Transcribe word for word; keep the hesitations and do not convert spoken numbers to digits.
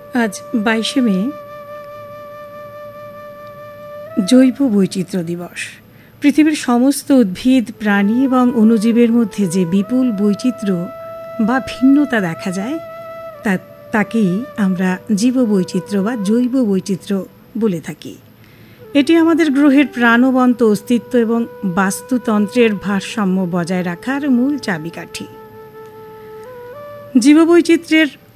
আজ বাইশে মে জৈব বৈচিত্র্য দিবস। পৃথিবীর সমস্ত উদ্ভিদ, প্রাণী এবং অণুজীবের মধ্যে যে বিপুল বৈচিত্র্য বা ভিন্নতা দেখা যায় তা তাকেই আমরা জীববৈচিত্র্য বা জৈব বৈচিত্র্য বলে থাকি। এটি আমাদের গ্রহের প্রাণবন্ত অস্তিত্ব এবং বাস্তুতন্ত্রের ভারসাম্য বজায় রাখার মূল চাবিকাঠি। জীববৈচিত্র্যের